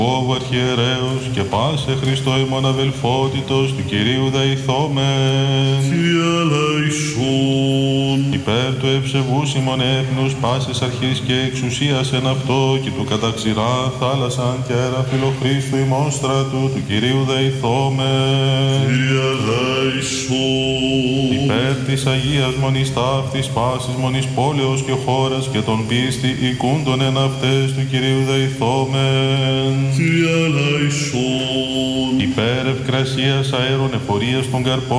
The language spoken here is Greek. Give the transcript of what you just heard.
Φόβου αρχιερέως και πάσε Χριστό ημών αδελφότητος του Κυρίου δεηθόμεν. Κύριε ελέησον. Υπέρ του ευσεβούς ημών έθνους πάσης αρχής και εξουσίας εν αυτό και του καταξηρά θάλασσαν και αέρα Χριστού ημών στρατού του Κυρίου δεηθόμεν. Κύριε ελέησον. Υπέρ της Αγίας Μονής ταύτης πάσης μονής πόλεως και χώρας και των πίστη οικούντων εν αυτές του Κυρίου δεηθόμεν. Κύριε ελέησον. Υπέρ ευκρασίας αέρων εφορίας των καρπών